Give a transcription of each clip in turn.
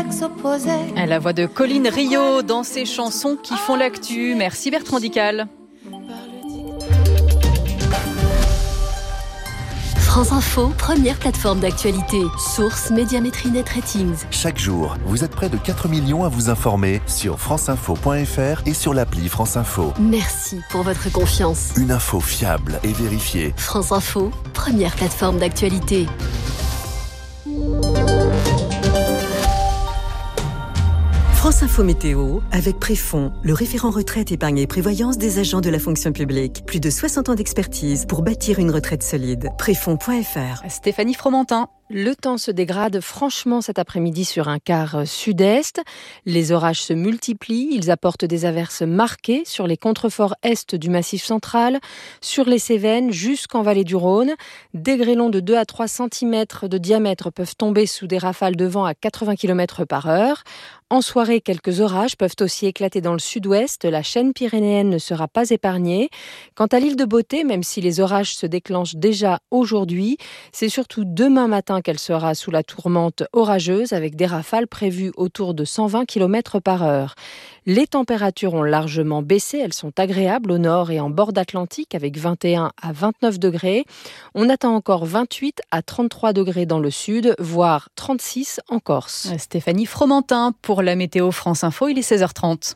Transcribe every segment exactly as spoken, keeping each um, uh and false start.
sexes opposés. La voix de Colline Rio dans ses chansons qui font l'actu. Merci Bertrand Dical. France Info, première plateforme d'actualité. Source Médiamétrie Net Ratings. Chaque jour, vous êtes près de quatre millions à vous informer sur franceinfo point f r et sur l'appli France Info. Merci pour votre confiance. Une info fiable et vérifiée. France Info, première plateforme d'actualité. France Info Météo, avec Préfond, le référent retraite, épargne et prévoyance des agents de la fonction publique. Plus de soixante ans d'expertise pour bâtir une retraite solide. Préfond point f r. Stéphanie Fromentin. Le temps se dégrade franchement cet après-midi sur un quart sud-est. Les orages se multiplient. Ils apportent des averses marquées sur les contreforts est du Massif central, sur les Cévennes jusqu'en vallée du Rhône. Des grêlons de deux à trois centimètres de diamètre peuvent tomber sous des rafales de vent à quatre-vingts kilomètres par heure. En soirée, quelques orages peuvent aussi éclater dans le sud-ouest. La chaîne pyrénéenne ne sera pas épargnée. Quant à l'île de Beauté, même si les orages se déclenchent déjà aujourd'hui, c'est surtout demain matin qu'elle sera sous la tourmente orageuse avec des rafales prévues autour de cent vingt kilomètres par heure. Les températures ont largement baissé. Elles sont agréables au nord et en bord d'Atlantique avec vingt et un à vingt-neuf degrés. On attend encore vingt-huit à trente-trois degrés dans le sud, voire trente-six en Corse. Stéphanie Fromentin pour la météo France Info, il est seize heures trente.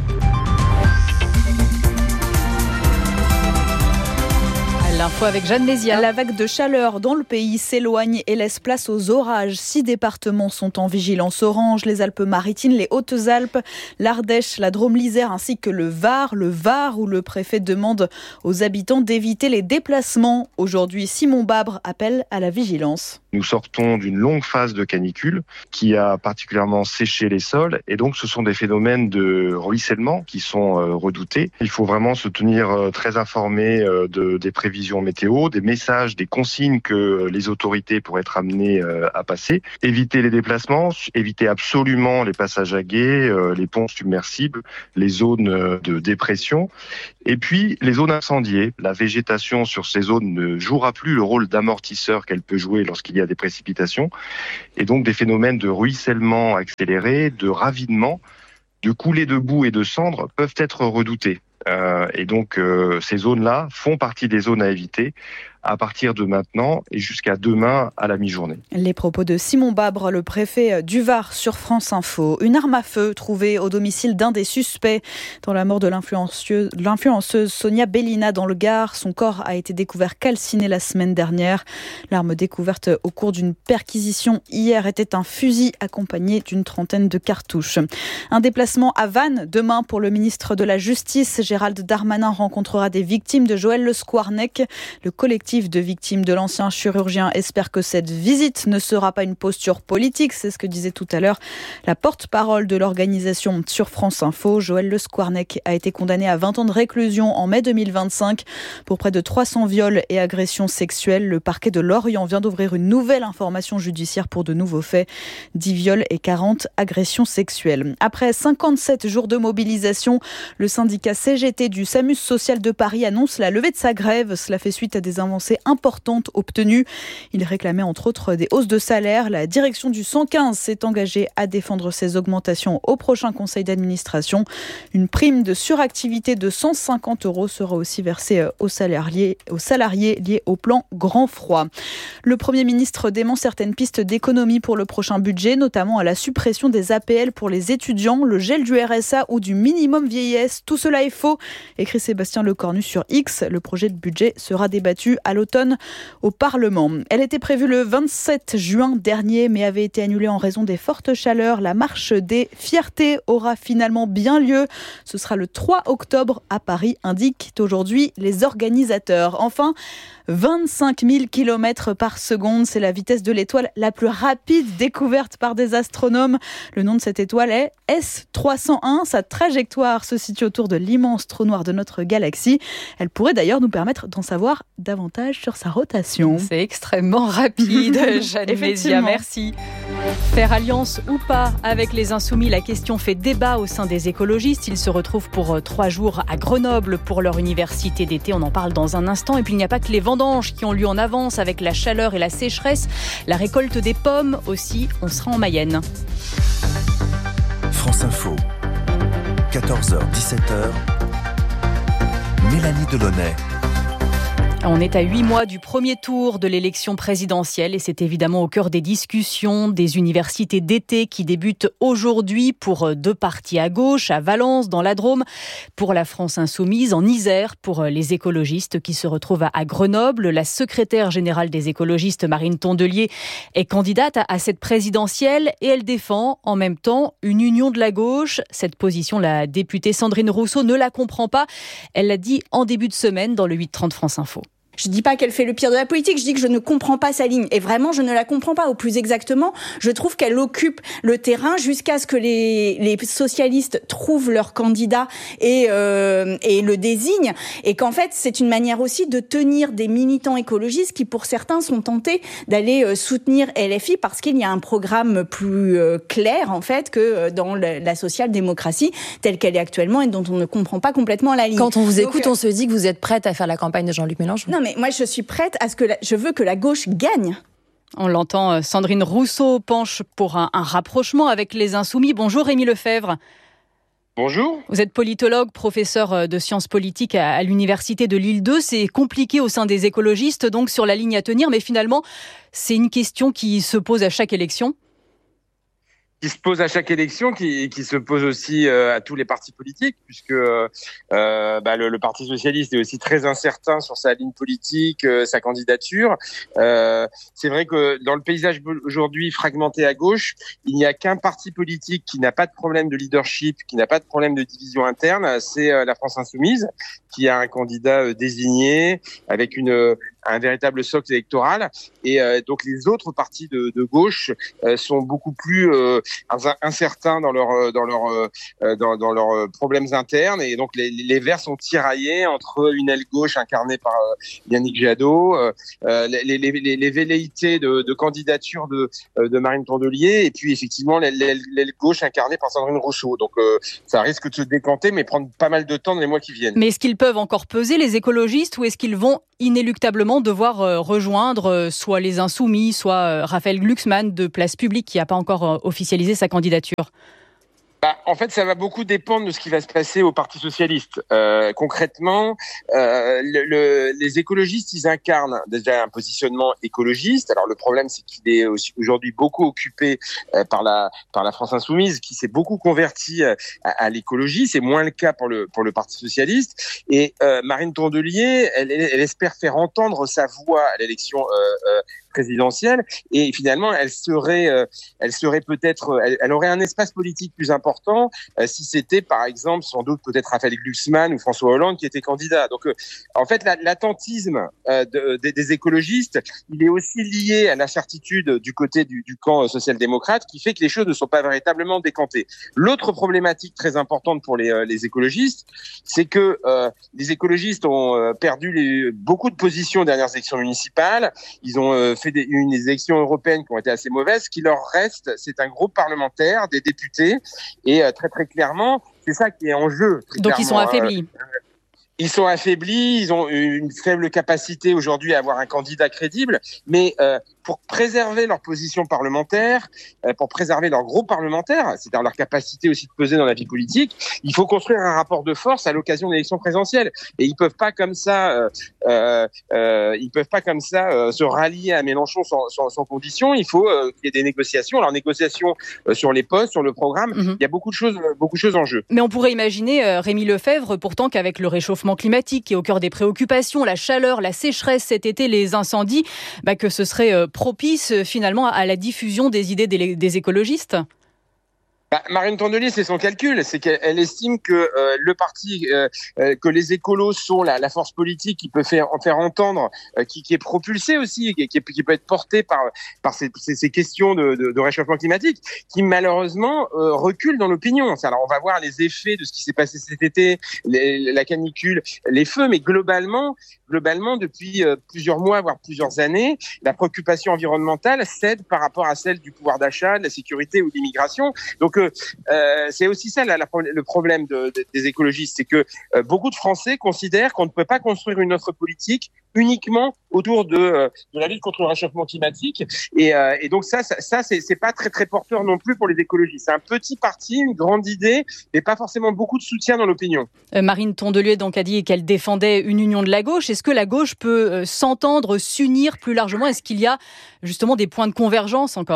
L'info avec Jeanne Mézia. La vague de chaleur dans le pays s'éloigne et laisse place aux orages. Six départements sont en vigilance orange, les Alpes-Maritimes, les Hautes-Alpes, l'Ardèche, la Drôme-Lisière ainsi que le Var, le Var où le préfet demande aux habitants d'éviter les déplacements. Aujourd'hui, Simon Babre appelle à la vigilance. Nous sortons d'une longue phase de canicule qui a particulièrement séché les sols et donc ce sont des phénomènes de ruissellement qui sont euh, redoutés. Il faut vraiment se tenir euh, très informé euh, de, des prévisions météo, des messages, des consignes que les autorités pourraient être amenées euh, à passer. Éviter les déplacements, éviter absolument les passages à gué, euh, les ponts submersibles, les zones euh, de dépression et puis les zones incendiées. La végétation sur ces zones ne jouera plus le rôle d'amortisseur qu'elle peut jouer lorsqu'il y a des précipitations et donc des phénomènes de ruissellement accéléré, de ravinement, de coulées de boue et de cendres peuvent être redoutés. Euh, et donc euh, ces zones-là font partie des zones à éviter à partir de maintenant et jusqu'à demain à la mi-journée. Les propos de Simon Babre, le préfet du Var sur France Info. Une arme à feu trouvée au domicile d'un des suspects dans la mort de l'influenceuse, l'influenceuse Sonia Bellina dans le Gard. Son corps a été découvert calciné la semaine dernière. L'arme découverte au cours d'une perquisition hier était un fusil accompagné d'une trentaine de cartouches. Un déplacement à Vannes demain pour le ministre de la Justice. Gérald Darmanin rencontrera des victimes de Joël Le Squarnec. Le collectif de victimes de l'ancien chirurgien espère que cette visite ne sera pas une posture politique. C'est ce que disait tout à l'heure la porte-parole de l'organisation sur France Info. Joël Le Squarnec a été condamné à vingt ans de réclusion en mai deux mille vingt-cinq pour près de trois cents viols et agressions sexuelles. Le parquet de Lorient vient d'ouvrir une nouvelle information judiciaire pour de nouveaux faits, dix viols et quarante agressions sexuelles. Après cinquante-sept jours de mobilisation, le syndicat C G T du SAMUS social de Paris annonce la levée de sa grève. Cela fait suite à des avancées importantes obtenues. Il réclamait entre autres des hausses de salaire. La direction du cent quinze s'est engagée à défendre ces augmentations au prochain conseil d'administration. Une prime de suractivité de cent cinquante euros sera aussi versée aux salariés, aux salariés liés au plan Grand Froid. Le Premier ministre dément certaines pistes d'économie pour le prochain budget, notamment à la suppression des A P L pour les étudiants, le gel du R S A ou du minimum vieillesse. Tout cela est faux, écrit Sébastien Lecornu sur X. Le projet de budget sera débattu à l'automne au Parlement. Elle était prévue le vingt-sept juin dernier, mais avait été annulée en raison des fortes chaleurs. La marche des fiertés aura finalement bien lieu. Ce sera le trois octobre à Paris, indiquent aujourd'hui les organisateurs. Enfin, vingt-cinq mille kilomètres par seconde, c'est la vitesse de l'étoile la plus rapide découverte par des astronomes. Le nom de cette étoile est S trois cent un. Sa trajectoire se situe autour de l'immense trou noir de notre galaxie. Elle pourrait d'ailleurs nous permettre d'en savoir davantage sur sa rotation. C'est extrêmement rapide, Jeanne Mézia, merci. Faire alliance ou pas avec les Insoumis, la question fait débat au sein des écologistes. Ils se retrouvent pour trois jours à Grenoble pour leur université d'été. On en parle dans un instant. Et puis il n'y a pas que les vendanges qui ont lieu en avance avec la chaleur et la sécheresse. La récolte des pommes aussi, on sera en Mayenne. Info. quatorze heures dix-sept heures. Mélanie Delaunay. On est à huit mois du premier tour de l'élection présidentielle et c'est évidemment au cœur des discussions des universités d'été qui débutent aujourd'hui pour deux partis à gauche, à Valence, dans la Drôme, pour la France Insoumise, en Isère, pour les écologistes qui se retrouvent à Grenoble. La secrétaire générale des écologistes, Marine Tondelier, est candidate à cette présidentielle et elle défend en même temps une union de la gauche. Cette position, la députée Sandrine Rousseau ne la comprend pas. Elle l'a dit en début de semaine dans le huit trente France Info. Je dis pas qu'elle fait le pire de la politique, je dis que je ne comprends pas sa ligne. Et vraiment, je ne la comprends pas. Au plus exactement, je trouve qu'elle occupe le terrain jusqu'à ce que les, les socialistes trouvent leur candidat et, euh, et le désignent. Et qu'en fait, c'est une manière aussi de tenir des militants écologistes qui, pour certains, sont tentés d'aller soutenir L F I parce qu'il y a un programme plus euh, clair, en fait, que dans le, la social-démocratie telle qu'elle est actuellement et dont on ne comprend pas complètement la ligne. Quand on vous Donc, écoute, on se dit que vous êtes prête à faire la campagne de Jean-Luc Mélenchon. Non, mais moi, je suis prête à ce que la, je veux que la gauche gagne. On l'entend, Sandrine Rousseau penche pour un, un rapprochement avec les Insoumis. Bonjour Rémi Lefebvre. Bonjour. Vous êtes politologue, professeur de sciences politiques à, à l'université de Lille deux. C'est compliqué au sein des écologistes, donc sur la ligne à tenir, mais finalement, c'est une question qui se pose à chaque élection. Qui se pose à chaque élection, qui, qui se pose aussi euh, à tous les partis politiques, puisque euh, bah, le, le Parti socialiste est aussi très incertain sur sa ligne politique, euh, sa candidature. Euh, c'est vrai que dans le paysage aujourd'hui fragmenté à gauche, il n'y a qu'un parti politique qui n'a pas de problème de leadership, qui n'a pas de problème de division interne, c'est euh, la France Insoumise, qui a un candidat euh, désigné avec une un véritable socle électoral, et euh, donc les autres partis de, de gauche euh, sont beaucoup plus euh, incertains dans leurs dans leurs euh, dans, dans leurs problèmes internes, et donc les, les Verts sont tiraillés entre une aile gauche incarnée par euh, Yannick Jadot, euh, les, les, les, les velléités de, de candidature de, de Marine Tondelier, et puis effectivement l'aile, l'aile gauche incarnée par Sandrine Rousseau. Donc euh, ça risque de se décanter, mais prendre pas mal de temps dans les mois qui viennent. Mais est-ce qu'ils peuvent encore peser, les écologistes, ou est-ce qu'ils vont inéluctablement devoir euh, rejoindre euh, soit les Insoumis, soit euh, Raphaël Glucksmann de Place Publique qui n'a pas encore euh, officialisé sa candidature? Bah, en fait, ça va beaucoup dépendre de ce qui va se passer au Parti socialiste. Euh, concrètement, euh, le, le, les écologistes, ils incarnent déjà un positionnement écologiste. Alors le problème, c'est qu'il est aussi aujourd'hui beaucoup occupé euh, par la par la France insoumise, qui s'est beaucoup convertie à, à l'écologie. C'est moins le cas pour le pour le Parti socialiste. Et euh, Marine Tondelier, elle, elle, elle espère faire entendre sa voix à l'élection euh, euh, présidentielle. Et finalement, elle serait, euh, elle serait peut-être, elle, elle aurait un espace politique plus important. Euh, si c'était par exemple sans doute peut-être Raphaël Glucksmann ou François Hollande qui étaient candidats. Donc euh, en fait la, l'attentisme euh, de, de, des écologistes, il est aussi lié à l'incertitude du côté du, du camp social-démocrate qui fait que les choses ne sont pas véritablement décantées. L'autre problématique très importante pour les, euh, les écologistes, c'est que euh, les écologistes ont euh, perdu les, beaucoup de positions aux dernières élections municipales. Ils ont euh, fait des, une des élections européennes qui ont été assez mauvaises. Ce qui leur reste, c'est un groupe parlementaire, des députés. Et euh, très très clairement, c'est ça qui est en jeu. Donc ils sont affaiblis. Euh, Ils sont affaiblis, ils ont une faible capacité aujourd'hui à avoir un candidat crédible, mais euh, pour préserver leur position parlementaire, euh, pour préserver leur groupe parlementaire, c'est-à-dire leur capacité aussi de peser dans la vie politique, il faut construire un rapport de force à l'occasion de l'élection présidentielle. Et ils peuvent pas comme ça, euh, euh, euh, ils peuvent pas comme ça euh, se rallier à Mélenchon sans, sans, sans condition. Il faut euh, qu'il y ait des négociations. Alors négociations euh, sur les postes, sur le programme, mm-hmm. il y a beaucoup de choses, beaucoup de choses en jeu. Mais on pourrait imaginer, euh, Rémi Lefebvre, pourtant qu'avec le réchauffement climatique qui est au cœur des préoccupations, la chaleur, la sécheresse cet été, les incendies, bah que ce serait euh, propice euh, finalement à la diffusion des idées des, des écologistes. Bah, Marine Tondelier, c'est son calcul, c'est qu'elle estime que euh, le parti, euh, euh, que les écolos sont la, la force politique qui peut faire, en faire entendre, euh, qui, qui est propulsée aussi, qui, qui, qui peut être portée par par ces, ces, ces questions de, de, de réchauffement climatique, qui malheureusement euh, recule dans l'opinion. Alors on va voir les effets de ce qui s'est passé cet été, les, la canicule, les feux, mais globalement, globalement depuis euh, plusieurs mois, voire plusieurs années, la préoccupation environnementale cède par rapport à celle du pouvoir d'achat, de la sécurité ou de l'immigration. Donc Donc euh, c'est aussi ça la, la, le problème de, de, des écologistes, c'est que euh, beaucoup de Français considèrent qu'on ne peut pas construire une offre politique uniquement autour de, euh, de la lutte contre le réchauffement climatique. Et, euh, et donc ça, ça, ça c'est, c'est pas très très porteur non plus pour les écologistes. C'est un petit parti, une grande idée, mais pas forcément beaucoup de soutien dans l'opinion. Euh, Marine Tondelier donc a dit qu'elle défendait une union de la gauche. Est-ce que la gauche peut euh, s'entendre, s'unir plus largement ? Est-ce qu'il y a justement des points de convergence encore ?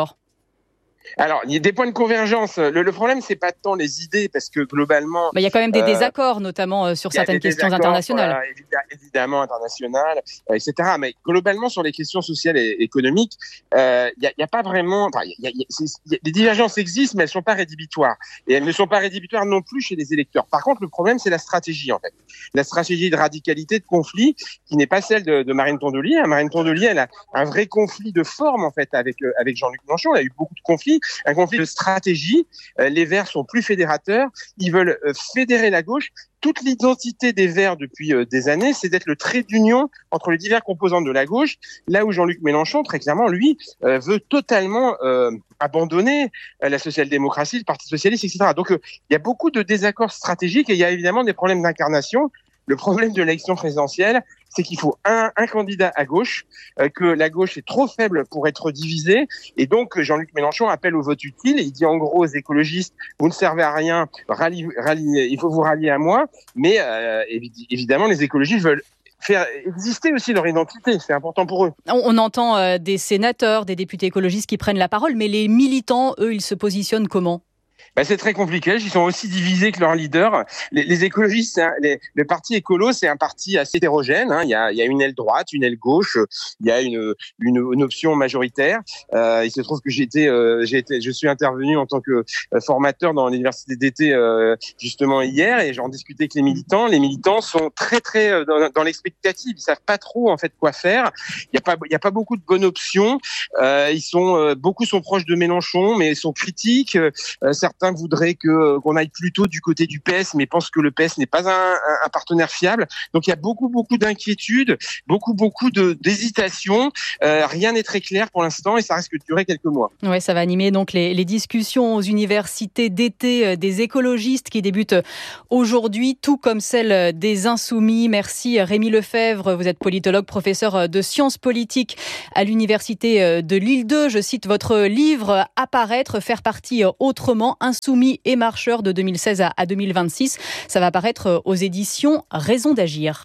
Alors, il y a des points de convergence. Le, le problème, c'est pas tant les idées, parce que globalement... Mais il y a quand même des euh, désaccords, notamment euh, sur certaines questions internationales. Voilà, évidemment, évidemment internationales, euh, et cetera. Mais globalement, sur les questions sociales et économiques, euh, il y a, y a pas vraiment... Enfin, y a, y a, y a, des divergences existent, mais elles sont pas rédhibitoires. Et elles ne sont pas rédhibitoires non plus chez les électeurs. Par contre, le problème, c'est la stratégie, en fait. La stratégie de radicalité, de conflit, qui n'est pas celle de, de Marine Tondelier. Hein. Marine Tondelier, elle a un vrai conflit de forme, en fait, avec, euh, avec Jean-Luc Mélenchon. Elle a eu beaucoup de conflits. Un conflit de stratégie. Euh, les Verts sont plus fédérateurs. Ils veulent euh, fédérer la gauche. Toute l'identité des Verts depuis euh, des années, c'est d'être le trait d'union entre les divers composants de la gauche. Là où Jean-Luc Mélenchon, très clairement, lui, euh, veut totalement euh, abandonner euh, la social-démocratie, le Parti socialiste, et cetera. Donc, euh, il y a beaucoup de désaccords stratégiques et il y a évidemment des problèmes d'incarnation. Le problème de l'élection présidentielle, c'est qu'il faut un, un candidat à gauche, euh, que la gauche est trop faible pour être divisée, et donc Jean-Luc Mélenchon appelle au vote utile. Il dit en gros aux écologistes, vous ne servez à rien, rallie, rallie, il faut vous rallier à moi. Mais euh, évidemment, les écologistes veulent faire exister aussi leur identité, c'est important pour eux. On, on entend euh, des sénateurs, des députés écologistes qui prennent la parole, mais les militants, eux, ils se positionnent comment ? Ben, c'est très compliqué. Ils sont aussi divisés que leurs leaders. Les, les écologistes, hein, les, le parti écolo, c'est un parti assez hétérogène. Hein. Il y a, il y a une aile droite, une aile gauche. Il y a une, une, une option majoritaire. Euh, il se trouve que j'ai été, euh, j'ai été, je suis intervenu en tant que formateur dans l'université d'été euh, justement hier, et j'en discutais avec les militants. Les militants sont très très euh, dans, dans l'expectative. Ils savent pas trop en fait quoi faire. Il y a pas, il y a pas beaucoup de bonnes options. Euh, ils sont, euh, beaucoup sont proches de Mélenchon, mais ils sont critiques. Euh, certains Certains voudraient que, qu'on aille plutôt du côté du P S, mais pensent que le P S n'est pas un, un partenaire fiable. Donc il y a beaucoup, beaucoup d'inquiétudes, beaucoup, beaucoup de, d'hésitations. Euh, rien n'est très clair pour l'instant et ça risque de durer quelques mois. Ouais, ça va animer donc les, les discussions aux universités d'été des écologistes qui débutent aujourd'hui, tout comme celle des Insoumis. Merci Rémi Lefebvre, vous êtes politologue, professeur de sciences politiques à l'université de Lille deux. Je cite votre livre « Apparaître, faire partie autrement ». Insoumis et marcheurs de deux mille seize à deux mille vingt-six. Ça va apparaître aux éditions Raison d'agir.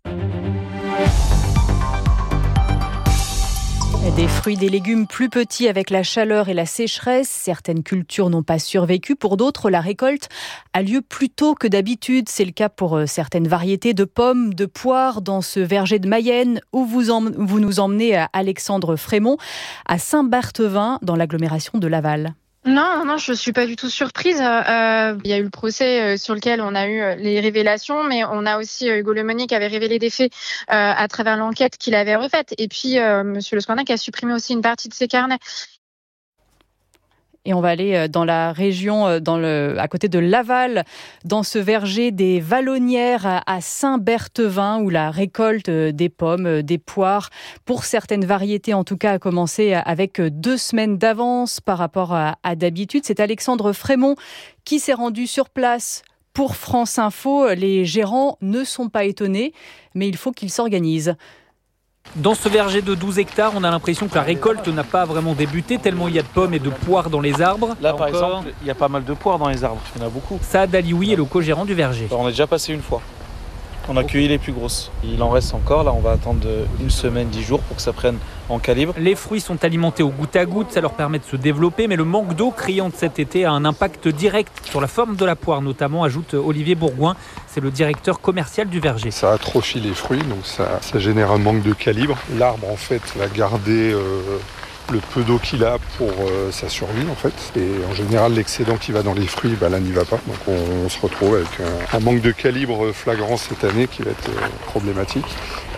Des fruits, des légumes plus petits avec la chaleur et la sécheresse. Certaines cultures n'ont pas survécu. Pour d'autres, la récolte a lieu plus tôt que d'habitude. C'est le cas pour certaines variétés de pommes, de poires dans ce verger de Mayenne où vous, en, vous nous emmenez à Alexandre Frémont, à Saint-Barthevin, dans l'agglomération de Laval. Non, non, je suis pas du tout surprise. Euh, il y a eu le procès sur lequel on a eu les révélations, mais on a aussi Hugo Lemonnier qui avait révélé des faits euh, à travers l'enquête qu'il avait refaite. Et puis, euh, Monsieur Le Scandin qui a supprimé aussi une partie de ses carnets. Et on va aller dans la région, dans le, à côté de Laval, dans ce verger des Vallonnières à Saint-Barthevin, où la récolte des pommes, des poires, pour certaines variétés en tout cas, a commencé avec deux semaines d'avance par rapport à, à d'habitude. C'est Alexandre Frémont qui s'est rendu sur place pour France Info. Les gérants ne sont pas étonnés, mais il faut qu'ils s'organisent. Dans ce verger de douze hectares, on a l'impression que la récolte n'a pas vraiment débuté, tellement il y a de pommes et de poires dans les arbres. Là, par Encore... exemple, il y a pas mal de poires dans les arbres, il y en a beaucoup. Saad Alioui est le co-gérant du verger. Alors, on est déjà passé une fois. On a cueilli les plus grosses. Il en reste encore, là on va attendre une semaine, dix jours pour que ça prenne en calibre. Les fruits sont alimentés au goutte à goutte, ça leur permet de se développer, mais le manque d'eau criant de cet été a un impact direct sur la forme de la poire notamment, ajoute Olivier Bourgoin, c'est le directeur commercial du verger. Ça atrophie les fruits, donc ça, ça génère un manque de calibre. L'arbre en fait va garder euh, le peu d'eau qu'il a pour euh, sa survie en fait. Et en général l'excédent qui va dans les fruits, bah, là n'y va pas. Donc on, on se retrouve avec un, un manque de calibre flagrant cette année qui va être euh, problématique.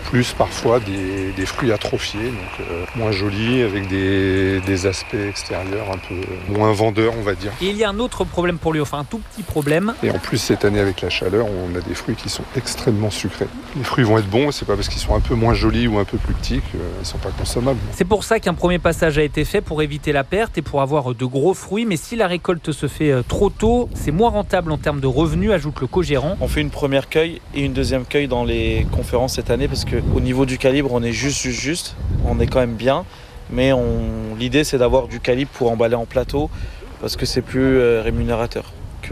plus parfois des, des fruits atrophiés, donc euh, moins jolis, avec des, des aspects extérieurs un peu moins vendeurs, on va dire. Et il y a un autre problème pour lui, enfin un tout petit problème. Et en plus, cette année, avec la chaleur, on a des fruits qui sont extrêmement sucrés. Les fruits vont être bons, c'est pas parce qu'ils sont un peu moins jolis ou un peu plus petits qu'ils ne sont pas consommables. C'est pour ça qu'un premier passage a été fait pour éviter la perte et pour avoir de gros fruits. Mais si la récolte se fait trop tôt, c'est moins rentable en termes de revenus, ajoute le co-gérant. On fait une première cueille et une deuxième cueille dans les conférences cette année parce qu'au niveau du calibre, on est juste, juste, juste. On est quand même bien. Mais on... l'idée, c'est d'avoir du calibre pour emballer en plateau parce que c'est plus rémunérateur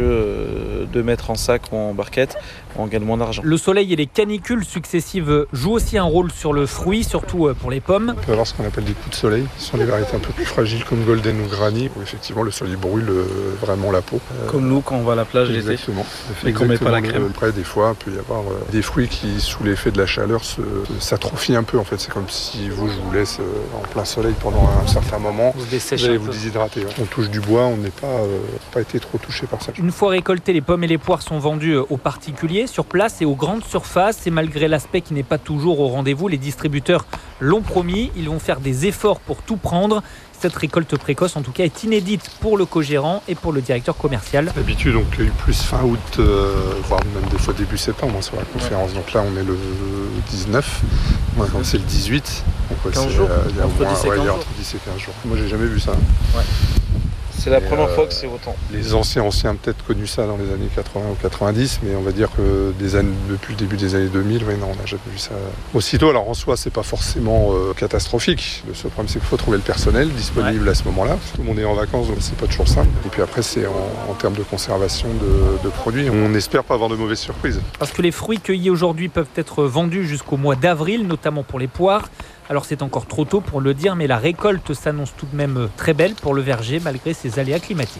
que de mettre en sac ou en barquette. On gagne moins d'argent. Le soleil et les canicules successives jouent aussi un rôle sur le fruit, surtout pour les pommes. On peut avoir ce qu'on appelle des coups de soleil. Ce sont des variétés un peu plus fragiles comme Golden ou Granny, où effectivement le soleil brûle vraiment la peau. Comme nous quand on va à la plage l'été. Exactement. Et qu'on met pas la crème. Après, des fois, il peut y avoir des fruits qui, sous l'effet de la chaleur, se, s'atrophient un peu. En fait, c'est comme si vous, je vous laisse en plein soleil pendant un certain moment. Vous dessèchez vous allez vous déshydrater. On touche du bois, on n'est pas, euh, pas été trop touché par ça. Une fois récoltées, les pommes et les poires sont vendues aux particuliers sur place et aux grandes surfaces. Et malgré l'aspect qui n'est pas toujours au rendez-vous, les distributeurs l'ont promis. Ils vont faire des efforts pour tout prendre. Cette récolte précoce, en tout cas, est inédite pour le co-gérant et pour le directeur commercial. D'habitude, on cueille plus fin août, euh, voire même des fois début septembre sur la conférence. Donc là, on est le dix-neuf. Moi, quand c'est le dix-huit, donc, quinze jours. Euh, il y a entre moins, dix et ouais, quinze il y a jours. entre dix et quinze jours. Moi, j'ai jamais vu ça. Ouais. C'est la et première euh, fois que c'est autant. Les anciens anciens ont peut-être connu ça dans les années quatre-vingts ou quatre-vingt-dix, mais on va dire que des années, depuis le début des années deux mille, ouais, non, on n'a jamais vu ça aussitôt. Alors en soi, c'est pas forcément euh, catastrophique. Le seul problème, c'est qu'il faut trouver le personnel disponible ouais. à ce moment-là. Tout le monde est en vacances, donc c'est pas toujours simple. Et puis après, c'est en, en termes de conservation de, de produits. On espère pas avoir de mauvaises surprises. Parce que les fruits cueillis aujourd'hui peuvent être vendus jusqu'au mois d'avril, notamment pour les poires. Alors c'est encore trop tôt pour le dire, mais la récolte s'annonce tout de même très belle pour le verger malgré ses aléas climatiques.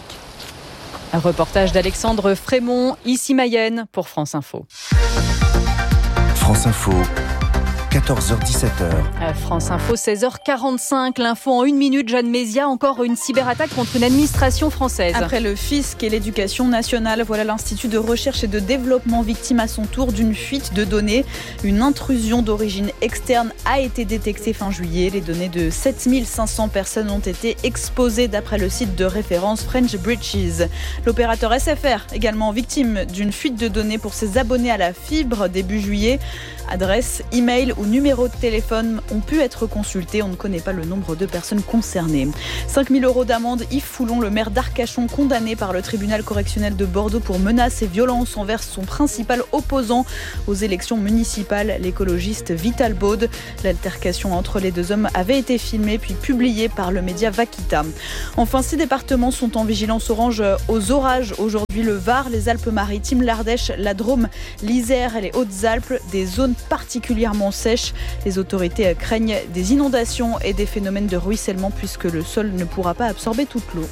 Un reportage d'Alexandre Frémont, ici Mayenne, pour France Info. France Info. quatorze heures dix-sept heures. France Info, seize heures quarante-cinq. L'info en une minute. Jeanne Mézia, encore une cyberattaque contre une administration française. Après le fisc et l'éducation nationale, voilà l'Institut de recherche et de développement victime à son tour d'une fuite de données. Une intrusion d'origine externe a été détectée fin juillet. Les données de sept mille cinq cents personnes ont été exposées d'après le site de référence French Breaches. L'opérateur S F R, également victime d'une fuite de données pour ses abonnés à la fibre début juillet. Adresse, email ou numéro de téléphone ont pu être consultés. On ne connaît pas le nombre de personnes concernées. cinq mille euros d'amende. Yves Foulon, le maire d'Arcachon, condamné par le tribunal correctionnel de Bordeaux pour menaces et violences envers son principal opposant aux élections municipales, l'écologiste Vital Baude. L'altercation entre les deux hommes avait été filmée puis publiée par le média Vaquita. Enfin, six départements sont en vigilance orange aux orages. Aujourd'hui, le Var, les Alpes-Maritimes, l'Ardèche, la Drôme, l'Isère et les Hautes-Alpes, des zones particulièrement sèches. Les autorités craignent des inondations et des phénomènes de ruissellement puisque le sol ne pourra pas absorber toute l'eau.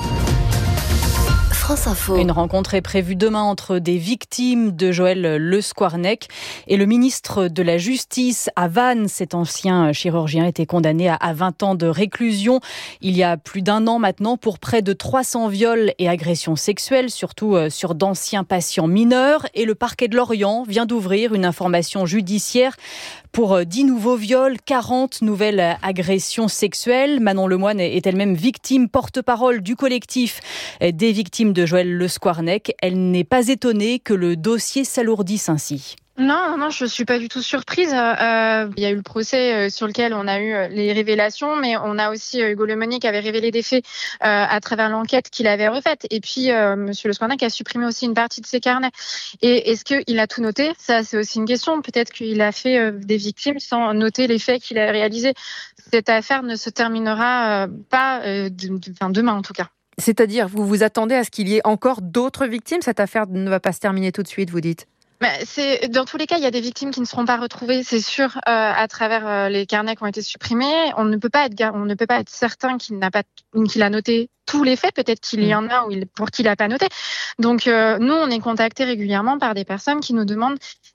France Info. Une rencontre est prévue demain entre des victimes de Joël Le Squarnec et le ministre de la Justice à Vannes. Cet ancien chirurgien était condamné à vingt ans de réclusion il y a plus d'un an maintenant pour près de trois cents viols et agressions sexuelles, surtout sur d'anciens patients mineurs. Et le parquet de Lorient vient d'ouvrir une information judiciaire pour dix nouveaux viols, quarante nouvelles agressions sexuelles. Manon Lemoine est elle-même victime, porte-parole du collectif des victimes de Joël Le Squarnec. Elle n'est pas étonnée que le dossier s'alourdisse ainsi. Non, non, je suis pas du tout surprise. Euh, il y a eu le procès sur lequel on a eu les révélations, mais on a aussi Hugo Lemonier qui avait révélé des faits euh, à travers l'enquête qu'il avait refaite. Et puis, euh, Monsieur Le Squarnec a supprimé aussi une partie de ses carnets. Et est-ce qu'il a tout noté ? Ça, c'est aussi une question. Peut-être qu'il a fait euh, des victimes sans noter les faits qu'il a réalisés. Cette affaire ne se terminera euh, pas euh, de, de, enfin, demain, en tout cas. C'est-à-dire, vous vous attendez à ce qu'il y ait encore d'autres victimes ? Cette affaire ne va pas se terminer tout de suite, vous dites ? Bah, c'est, dans tous les cas, il y a des victimes qui ne seront pas retrouvées, c'est sûr, euh, à travers euh, les carnets qui ont été supprimés. On ne peut pas être, on ne peut pas être certain qu'il n'a pas, qu'il a noté tous les faits. Peut-être qu'il y en a où il, pour qui il n'a pas noté. Donc, euh, nous, on est contactés régulièrement par des personnes qui nous demandent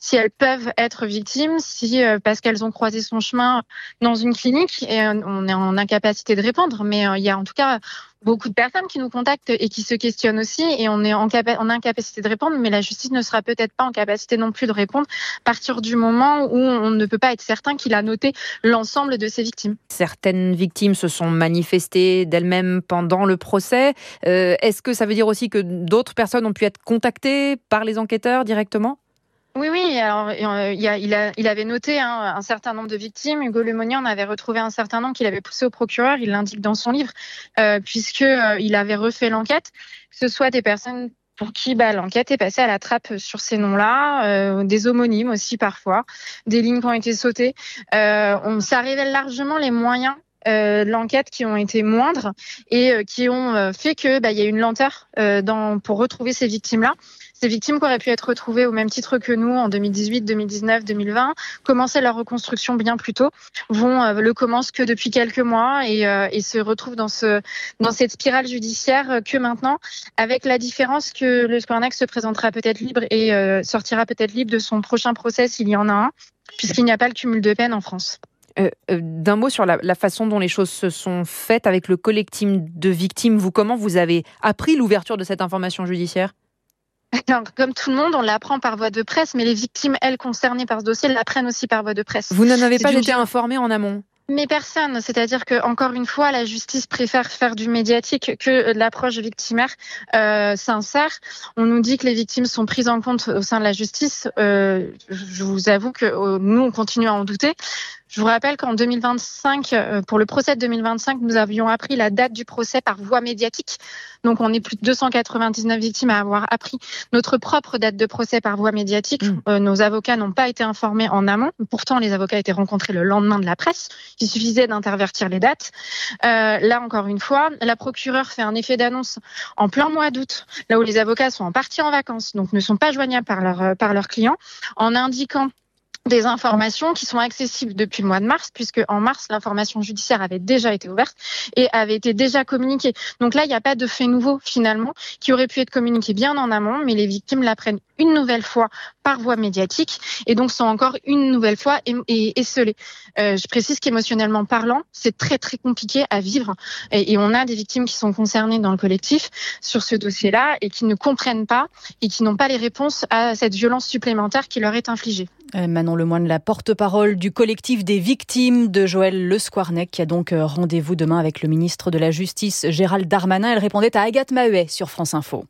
si elles peuvent être victimes, si euh, parce qu'elles ont croisé son chemin dans une clinique, et euh, on est en incapacité de répondre. Mais euh, il y a en tout cas beaucoup de personnes qui nous contactent et qui se questionnent aussi, et on est en, capa- en incapacité de répondre, mais la justice ne sera peut-être pas en capacité non plus de répondre à partir du moment où on ne peut pas être certain qu'il a noté l'ensemble de ses victimes. Certaines victimes se sont manifestées d'elles-mêmes pendant le procès. Euh, est-ce que ça veut dire aussi que d'autres personnes ont pu être contactées par les enquêteurs directement ? Oui, oui. Alors, euh, il, a, il, a, il avait noté hein, un certain nombre de victimes. Hugo Lemonnier en avait retrouvé un certain nombre qu'il avait poussé au procureur. Il l'indique dans son livre, euh, puisque euh, il avait refait l'enquête. Que ce soit des personnes pour qui bah, l'enquête est passée à la trappe sur ces noms-là, euh, des homonymes aussi parfois, des lignes qui ont été sautées. Euh, on, ça révèle largement les moyens Euh, de l'enquête qui ont été moindres et euh, qui ont euh, fait que bah, y a une lenteur euh, dans, pour retrouver ces victimes-là. Ces victimes qui auraient pu être retrouvées au même titre que nous en deux mille dix-huit, deux mille dix-neuf, deux mille vingt, commençaient leur reconstruction bien plus tôt, vont euh, le commencent que depuis quelques mois et, euh, et se retrouvent dans, ce, dans cette spirale judiciaire que maintenant, avec la différence que le Squarnex se présentera peut-être libre et euh, sortira peut-être libre de son prochain procès s'il y en a un, puisqu'il n'y a pas le cumul de peine en France. Euh, euh, d'un mot sur la, la façon dont les choses se sont faites avec le collectif de victimes, vous, comment vous avez appris l'ouverture de cette information judiciaire ? Alors, comme tout le monde, on l'apprend par voie de presse, mais les victimes, elles, concernées par ce dossier, l'apprennent aussi par voie de presse. Vous n'en avez C'est pas une... été informé en amont ? Mais personne, c'est-à-dire que encore une fois, la justice préfère faire du médiatique que de l'approche victimaire euh, sincère. On nous dit que les victimes sont prises en compte au sein de la justice. Euh, je vous avoue que euh, nous, on continue à en douter. Je vous rappelle qu'en deux mille vingt-cinq, euh, pour le procès de deux mille vingt-cinq, nous avions appris la date du procès par voie médiatique. Donc, on est plus de deux cent quatre-vingt-dix-neuf victimes à avoir appris notre propre date de procès par voie médiatique. Mmh. Euh, nos avocats n'ont pas été informés en amont. Pourtant, les avocats étaient rencontrés le lendemain de la presse. Il suffisait d'intervertir les dates. Euh, là, encore une fois, la procureure fait un effet d'annonce en plein mois d'août, là où les avocats sont en partie en vacances, donc ne sont pas joignables par leurs par leurs clients, en indiquant des informations qui sont accessibles depuis le mois de mars, puisque en mars, l'information judiciaire avait déjà été ouverte et avait été déjà communiquée. Donc là, il n'y a pas de fait nouveau, finalement, qui aurait pu être communiqué bien en amont, mais les victimes l'apprennent une nouvelle fois par voie médiatique et donc sont encore une nouvelle fois esselées. Euh, je précise qu'émotionnellement parlant, c'est très très compliqué à vivre et, et on a des victimes qui sont concernées dans le collectif sur ce dossier-là et qui ne comprennent pas et qui n'ont pas les réponses à cette violence supplémentaire qui leur est infligée. Manon Lemoine, la porte-parole du collectif des victimes de Joël Le Squarneck, qui a donc rendez-vous demain avec le ministre de la Justice, Gérald Darmanin. Elle répondait à Agathe Mahuet sur France Info.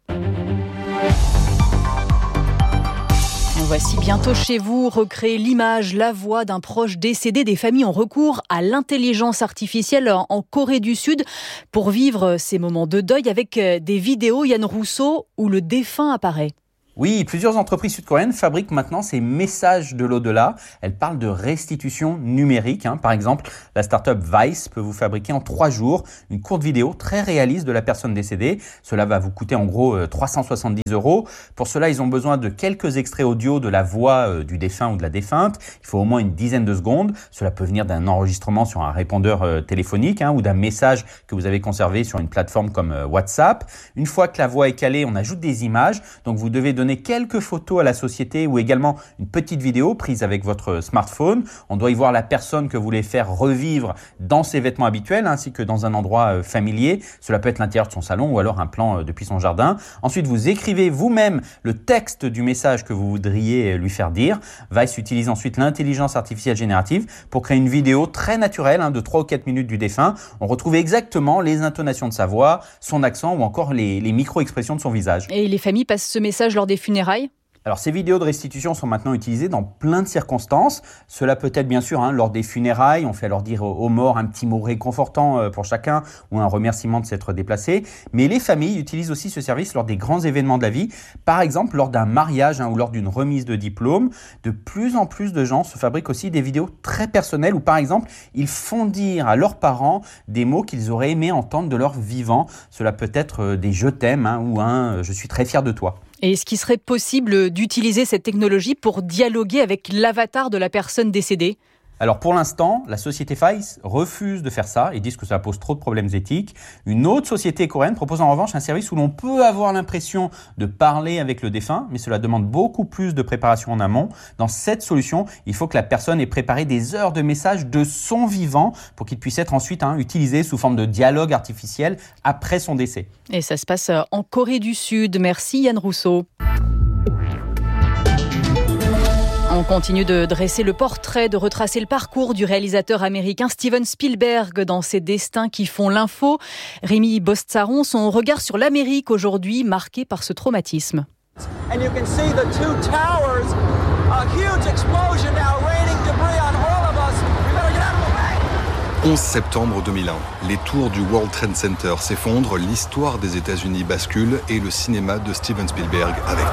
Voici bientôt chez vous, recréer l'image, la voix d'un proche décédé. Des familles ont recours à l'intelligence artificielle en Corée du Sud pour vivre ces moments de deuil avec des vidéos, Yann Rousseau, où le défunt apparaît. Oui, plusieurs entreprises sud-coréennes fabriquent maintenant ces messages de l'au-delà. Elles parlent de restitution numérique. Hein. Par exemple, la start-up Vice peut vous fabriquer en trois jours une courte vidéo très réaliste de la personne décédée. Cela va vous coûter en gros trois cent soixante-dix euros. Pour cela, ils ont besoin de quelques extraits audio de la voix du défunt ou de la défunte. Il faut au moins une dizaine de secondes. Cela peut venir d'un enregistrement sur un répondeur téléphonique hein, ou d'un message que vous avez conservé sur une plateforme comme WhatsApp. Une fois que la voix est calée, on ajoute des images. Donc vous devez donner quelques photos à la société ou également une petite vidéo prise avec votre smartphone. On doit y voir la personne que vous voulez faire revivre dans ses vêtements habituels ainsi que dans un endroit familier. Cela peut être l'intérieur de son salon ou alors un plan depuis son jardin. Ensuite, vous écrivez vous-même le texte du message que vous voudriez lui faire dire. Vice utilise ensuite l'intelligence artificielle générative pour créer une vidéo très naturelle hein, de trois ou quatre minutes du défunt. On retrouve exactement les intonations de sa voix, son accent ou encore les, les micro-expressions de son visage. Et les familles passent ce message lors des funérailles ? Alors, ces vidéos de restitution sont maintenant utilisées dans plein de circonstances. Cela peut être bien sûr hein, lors des funérailles, on fait alors dire aux morts un petit mot réconfortant pour chacun ou un remerciement de s'être déplacé. Mais les familles utilisent aussi ce service lors des grands événements de la vie, par exemple lors d'un mariage hein, ou lors d'une remise de diplôme. De plus en plus de gens se fabriquent aussi des vidéos très personnelles où par exemple ils font dire à leurs parents des mots qu'ils auraient aimé entendre de leur vivant. Cela peut être des « je t'aime hein, » ou un « je suis très fier de toi ». Et est-ce qu'il serait possible d'utiliser cette technologie pour dialoguer avec l'avatar de la personne décédée ? Alors pour l'instant, la société Vice refuse de faire ça et disent que ça pose trop de problèmes éthiques. Une autre société coréenne propose en revanche un service où l'on peut avoir l'impression de parler avec le défunt, mais cela demande beaucoup plus de préparation en amont. Dans cette solution, il faut que la personne ait préparé des heures de messages de son vivant pour qu'il puisse être ensuite hein, utilisé sous forme de dialogue artificiel après son décès. Et ça se passe en Corée du Sud. Merci Yann Rousseau. On continue de dresser le portrait, de retracer le parcours du réalisateur américain Steven Spielberg dans ses destins qui font l'info. Rémi Bostsaron, son regard sur l'Amérique aujourd'hui marqué par ce traumatisme. And you can see the two towers, a huge explosion now raining debris on all of us. We better get out of the way. onze septembre deux mille un, les tours du World Trade Center s'effondrent, l'histoire des États-Unis bascule et le cinéma de Steven Spielberg avec.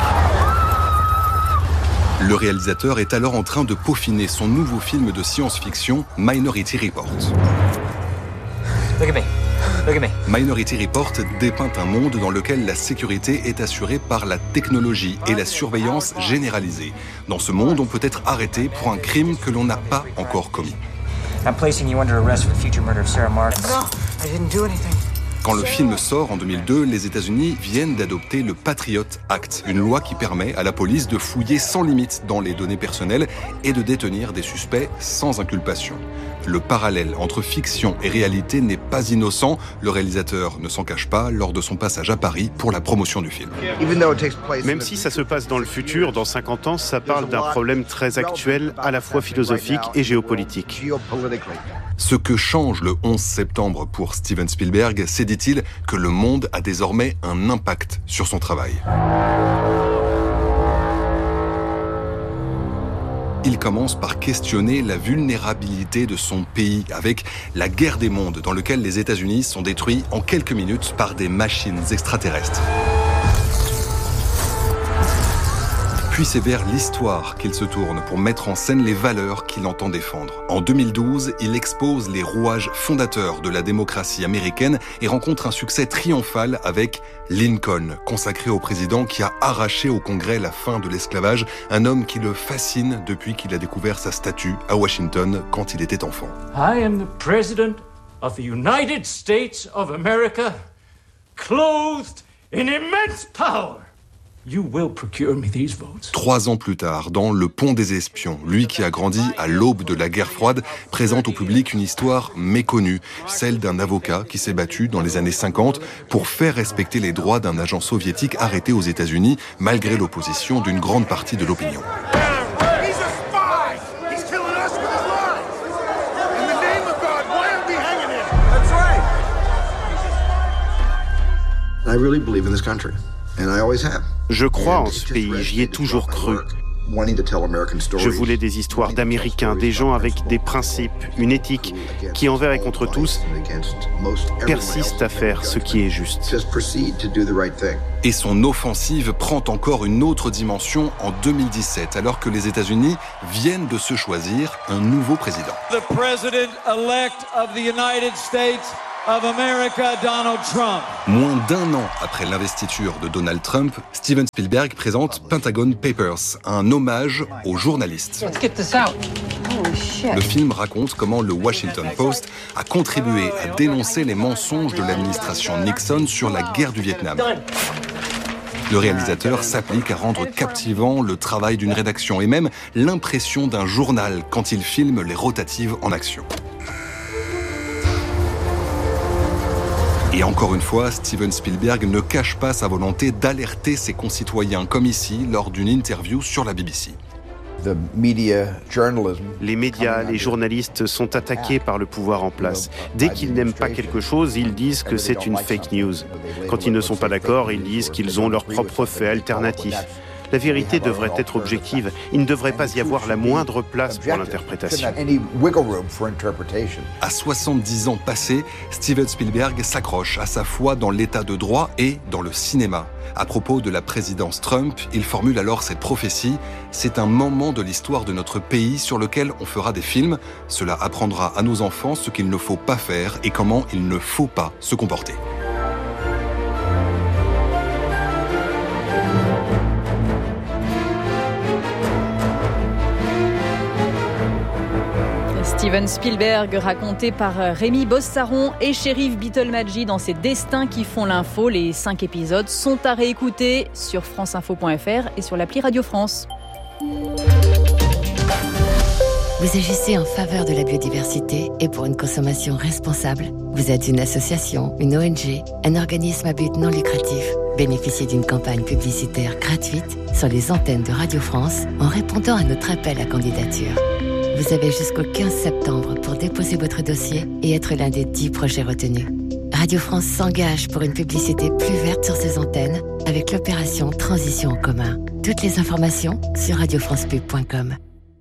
Le réalisateur est alors en train de peaufiner son nouveau film de science-fiction, Minority Report. Look at me. Look at me. Minority Report dépeint un monde dans lequel la sécurité est assurée par la technologie et la surveillance généralisée. Dans ce monde, on peut être arrêté pour un crime que l'on n'a pas encore commis. I'm placing you under arrest for the future murder of Sarah Martin. No, I didn't do anything. Quand le film sort en deux mille deux, les États-Unis viennent d'adopter le Patriot Act, une loi qui permet à la police de fouiller sans limite dans les données personnelles et de détenir des suspects sans inculpation. Le parallèle entre fiction et réalité n'est pas innocent. Le réalisateur ne s'en cache pas lors de son passage à Paris pour la promotion du film. Même si ça se passe dans le futur, dans cinquante ans, ça parle d'un problème très actuel, à la fois philosophique et géopolitique. Ce que change le onze septembre pour Steven Spielberg, c'est, dit-il, que le monde a désormais un impact sur son travail. Il commence par questionner la vulnérabilité de son pays avec la guerre des mondes dans laquelle les États-Unis sont détruits en quelques minutes par des machines extraterrestres. Puis c'est vers l'histoire qu'il se tourne pour mettre en scène les valeurs qu'il entend défendre. En deux mille douze, il expose les rouages fondateurs de la démocratie américaine et rencontre un succès triomphal avec Lincoln, consacré au président qui a arraché au Congrès la fin de l'esclavage, un homme qui le fascine depuis qu'il a découvert sa statue à Washington quand il était enfant. I am the President of the United States of America, clothed in immense power. You will procure me these votes. Trois ans plus tard, dans Le Pont des Espions, lui qui a grandi à l'aube de la guerre froide, présente au public une histoire méconnue, celle d'un avocat qui s'est battu dans les années cinquante pour faire respecter les droits d'un agent soviétique arrêté aux États-Unis, malgré l'opposition d'une grande partie de l'opinion. I really believe in this country. Je crois en ce pays, j'y ai toujours cru. Je voulais des histoires d'Américains, des gens avec des principes, une éthique, qui envers et contre tous persistent à faire ce qui est juste. Et son offensive prend encore une autre dimension en deux mille dix-sept, alors que les États-Unis viennent de se choisir un nouveau président. The president-elect of the United States of America, Donald Trump. Moins d'un an après l'investiture de Donald Trump, Steven Spielberg présente Pentagon Papers, un hommage aux journalistes. Let's get this out. Le film raconte comment le Washington Post a contribué à dénoncer les mensonges de l'administration Nixon sur la guerre du Vietnam. Le réalisateur s'applique à rendre captivant le travail d'une rédaction et même l'impression d'un journal quand il filme les rotatives en action. Et encore une fois, Steven Spielberg ne cache pas sa volonté d'alerter ses concitoyens, comme ici, lors d'une interview sur la B B C. Les médias, les journalistes sont attaqués par le pouvoir en place. Dès qu'ils n'aiment pas quelque chose, ils disent que c'est une fake news. Quand ils ne sont pas d'accord, ils disent qu'ils ont leurs propres faits alternatifs. La vérité devrait être objective. Il ne devrait pas y avoir la moindre place pour l'interprétation. À soixante-dix ans passés, Steven Spielberg s'accroche à sa foi dans l'état de droit et dans le cinéma. À propos de la présidence Trump, il formule alors cette prophétie « C'est un moment de l'histoire de notre pays sur lequel on fera des films. Cela apprendra à nos enfants ce qu'il ne faut pas faire et comment il ne faut pas se comporter. » Steven Spielberg, raconté par Rémi Bossaron et Chérif Beetelmadji dans ses Destins qui font l'info. Les cinq épisodes sont à réécouter sur franceinfo point f r et sur l'appli Radio France. Vous agissez en faveur de la biodiversité et pour une consommation responsable. Vous êtes une association, une O N G, un organisme à but non lucratif. Bénéficiez d'une campagne publicitaire gratuite sur les antennes de Radio France en répondant à notre appel à candidature. Vous avez jusqu'au quinze septembre pour déposer votre dossier et être l'un des dix projets retenus. Radio France s'engage pour une publicité plus verte sur ses antennes avec l'opération Transition en commun. Toutes les informations sur radio france pub point com.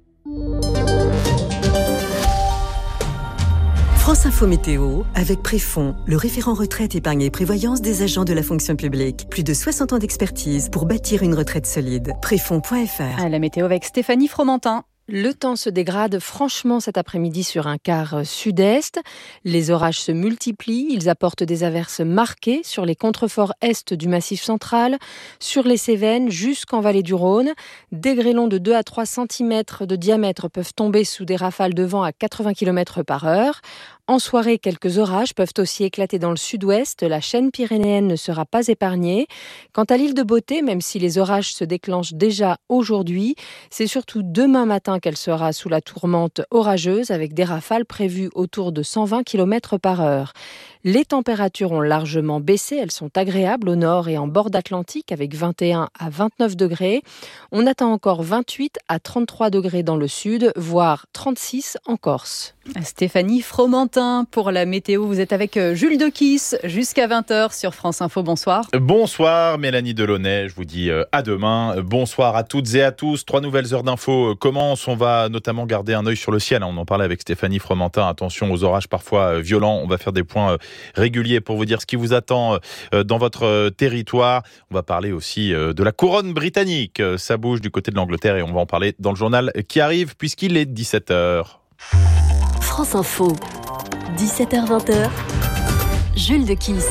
France Info Météo, avec Préfond, le référent retraite, épargne et prévoyance des agents de la fonction publique. Plus de soixante ans d'expertise pour bâtir une retraite solide. Préfond point f r. À la météo avec Stéphanie Fromentin. Le temps se dégrade franchement cet après-midi sur un quart sud-est. Les orages se multiplient. Ils apportent des averses marquées sur les contreforts est du Massif central, sur les Cévennes jusqu'en vallée du Rhône. Des grêlons de deux à trois centimètres de diamètre peuvent tomber sous des rafales de vent à quatre-vingts kilomètres par heure. En soirée, quelques orages peuvent aussi éclater dans le sud-ouest. La chaîne pyrénéenne ne sera pas épargnée. Quant à l'île de Beauté, même si les orages se déclenchent déjà aujourd'hui, c'est surtout demain matin qu'elle sera sous la tourmente orageuse avec des rafales prévues autour de cent vingt kilomètres par heure. Les températures ont largement baissé. Elles sont agréables au nord et en bord d'Atlantique avec vingt et un à vingt-neuf degrés. On attend encore vingt-huit à trente-trois degrés dans le sud, voire trente-six en Corse. Stéphanie Fromentin pour la météo. Vous êtes avec Jules Dequisse jusqu'à vingt heures sur France Info. Bonsoir. Bonsoir Mélanie Delaunay. Je vous dis à demain. Bonsoir à toutes et à tous. Trois nouvelles heures d'info commencent. On va notamment garder un œil sur le ciel. On en parlait avec Stéphanie Fromentin. Attention aux orages parfois violents. On va faire des points réguliers pour vous dire ce qui vous attend dans votre territoire. On va parler aussi de la couronne britannique. Ça bouge du côté de l'Angleterre et on va en parler dans le journal qui arrive puisqu'il est dix-sept heures. France Info, dix-sept heures vingt, Jules Dequisse.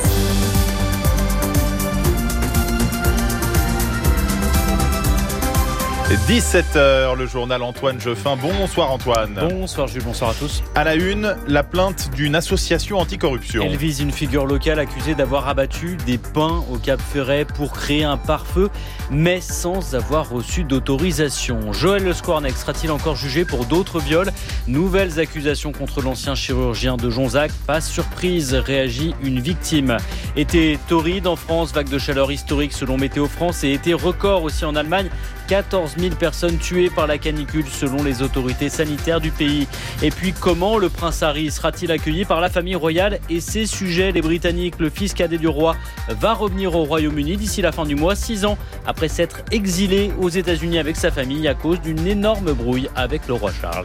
dix-sept heures, le journal Antoine Jeuffin. Bonsoir Antoine. Bonsoir Jules, bonsoir à tous. À la une, la plainte d'une association anticorruption. Elle vise une figure locale accusée d'avoir abattu des pins au Cap Ferret pour créer un pare-feu, mais sans avoir reçu d'autorisation. Joël Le Squarnex sera-t-il encore jugé pour d'autres viols? Nouvelles accusations contre l'ancien chirurgien de Jonzac. Pas surprise, réagit une victime. Été torride en France, vague de chaleur historique selon Météo France et été record aussi en Allemagne. quatorze mille personnes tuées par la canicule selon les autorités sanitaires du pays. Et puis comment le prince Harry sera-t-il accueilli par la famille royale et ses sujets? Les Britanniques, le fils cadet du roi, va revenir au Royaume-Uni d'ici la fin du mois, six ans après s'être exilé aux États-Unis avec sa famille à cause d'une énorme brouille avec le roi Charles.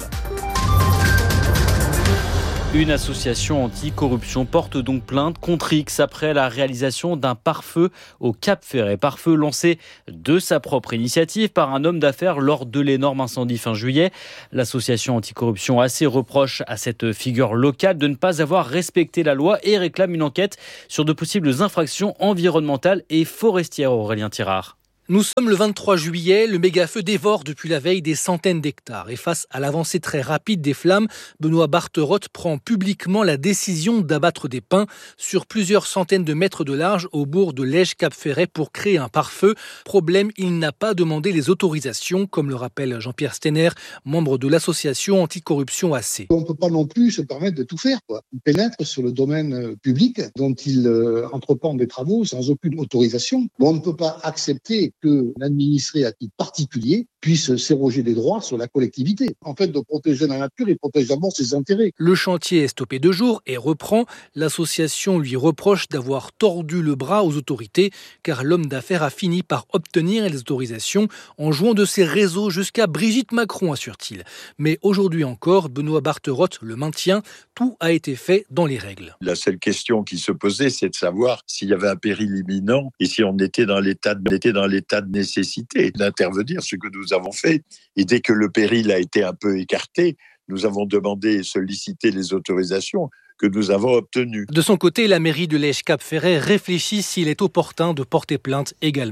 Une association anti-corruption porte donc plainte contre X après la réalisation d'un pare-feu au Cap Ferret. Pare-feu lancé de sa propre initiative par un homme d'affaires lors de l'énorme incendie fin juillet. L'association anti-corruption a ses reproches à cette figure locale de ne pas avoir respecté la loi et réclame une enquête sur de possibles infractions environnementales et forestières. Aurélien Tirard. Nous sommes le vingt-trois juillet, le méga-feu dévore depuis la veille des centaines d'hectares. Et face à l'avancée très rapide des flammes, Benoît Barterotte prend publiquement la décision d'abattre des pins sur plusieurs centaines de mètres de large au bourg de Lège-Cap-Ferret pour créer un pare-feu. Problème, il n'a pas demandé les autorisations, comme le rappelle Jean-Pierre Stener, membre de l'association anticorruption A C. On ne peut pas non plus se permettre de tout faire, quoi. Il pénètre sur le domaine public dont il euh, entreprend des travaux sans aucune autorisation. Bon, on ne peut pas accepter qu'un administré à titre particulier puisse s'éroger des droits sur la collectivité. En fait, de protéger la nature, il protège d'abord ses intérêts. Le chantier est stoppé deux jours et reprend. L'association lui reproche d'avoir tordu le bras aux autorités, car l'homme d'affaires a fini par obtenir les autorisations en jouant de ses réseaux jusqu'à Brigitte Macron, assure-t-il. Mais aujourd'hui encore, Benoît Barterotte le maintient, tout a été fait dans les règles. La seule question qui se posait, c'est de savoir s'il y avait un péril imminent et si on était dans l'état de, était dans l'état de nécessité d'intervenir, ce que nous avons fait. Et dès que le péril a été un peu écarté, nous avons demandé et sollicité les autorisations que nous avons obtenues. De son côté, la mairie de Lège-Cap-Ferret réfléchit s'il est opportun de porter plainte également.